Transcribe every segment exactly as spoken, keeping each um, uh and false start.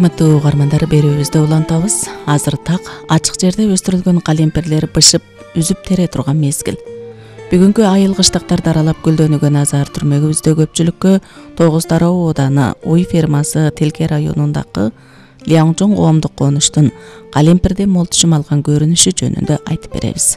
Урматтуу угармандар, берүүбүздө улантабыз. Азыр так ачык жерде өстүрүлгөн калемпирлер бышып, үзүп тере турган мезгил. Бүгүнкү айыл кыштактарды аралап гүлдөнүгөн азар түрмөгүбүздө көпчүлүккө Тогуз Дароо ооданы Уй фермасы Телке районундагы Лияңжоң коомдук конуштун калемпирде мол түшүм алган көрүнүшү жөнүндө айтып беребиз.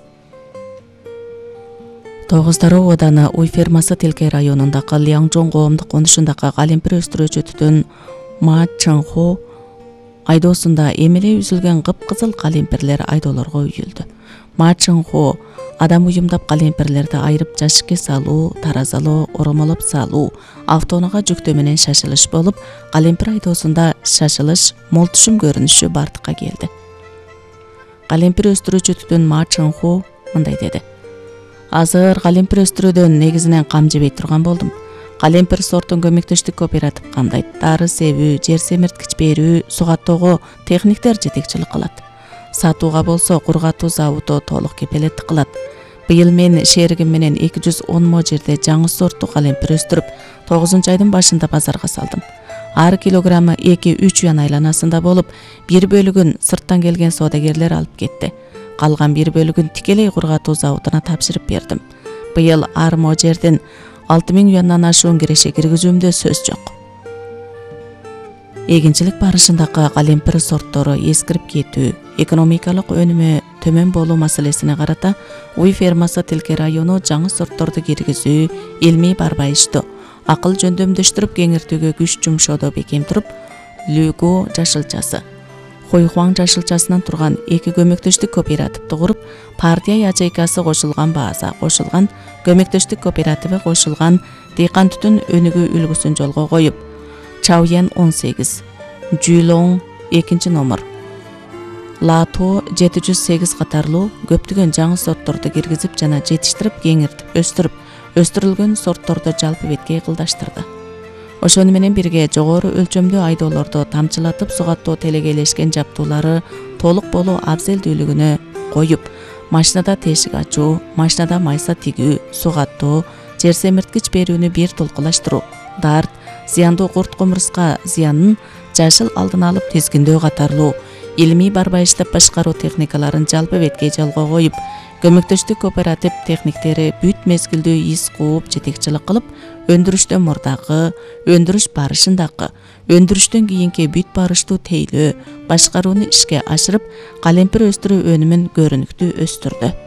Тогуз Дароо ооданы Уй фермасы Телке районундагы Лияңжоң коомдук конушундагы калемпир өстүрүүчүтүдөн Ма Чыңхо айдоосунда эмеле үзүлгөн кыпкызыл калемпирлер айдоолорго үйүлдү. Ма Чыңхо адам уюмдап калемпирлерди айырып жашикке салуу, таразалоо, оромолоп салуу, автоунага жүктөө менен шашылыш болуп, калемпир айдоосунда шашылыш, мол түшүм көрүнүшү бардыкка келди. Калемпир өстүрүүчүтүдөн Ма Чыңхо мындай деди: Азыр калемпир өстүрүүдөн негизинен кам жебей турган болдум. Калемпир сортун көмөктөштүк кооператив камдайт. Дары себүү, жер семирткич берүү, сугаттоого техниктер жетекчилик кылат. Сатууга болсо кургатуу заводу толук кепелеттик кылат. Быйыл мен шеригим менен эки жүз он мо жерде жаңы сорттуу калемпир өстүрүп, тогузунчу айдын башында базарга салдым. Ар килограммы эки үч юан айланасында болуп, бир бөлүгүн сырттан келген соодагерлер алып кетти. Калган бир бөлүгүн тикелей кургатуу заводуна тапшырып бердим. Быйыл ар мо жерден алты миң юандан ашуун киреше киргизүүмдө сөз жок. Эгинчилик барышындагы калемпир сорттору эскирип кетүү, экономикалык өнүмү төмөн болуу маселесине карата Уй фермасы Телке району жаңы сортторду киргизүү, илмий барбайыштоо, акыл жөндөмдөштүрүп кеңиртүүгө күч жумшоодо бекем туруп, Лүгө жашылчасы, Хойхуаң жашылчасынан турган эки көмөктөштүк кооперативди куруп, партия ячейкасы кошулган база кошулган, көмөктөштүк кооперативи кошулган, дыйкан түтүн өнүгүү үлгүсүн жолго коюп, Чауян он сегиз, Жүлоң экинчи номер, Лато жети жүз сегиз катарлуу көптөгөн жаңы сортторду киргизип жана жетиштирип, кеңиртип, өстүрүп, өстүрүлгөн сортторду жалпы бетке кылдаштырды. Ошону менен бирге жогору өлчөмдүү айдоолорду тамчылатып сугаттоо телегейлешкен жаптуулары толук болуу абзелдүүлүгүнө коюп, машинада тешик ачуу, машинада майса тигүү, сугаттоо, жер семирткич берүүнү бир толкулаштыруу, дарт, зыяндуу курт кумурска зыянын жашыл алдын алып тизгиндөө катарлуу илмий барбайыштап башкаруу техникаларын жалпы бетке жолго коюп, көмөктөштүк кооператив техниктери бүт мезгилдүү из кууп жетекчилик кылып, өндүрүштөн мурдагы, өндүрүш барышындагы, өндүрүштөн кийинки бүт барыштуу тейлөө, башкарууну ишке ашырып, калемпир өстүрүү өнүмүн көрүнүктүү өстүрдү.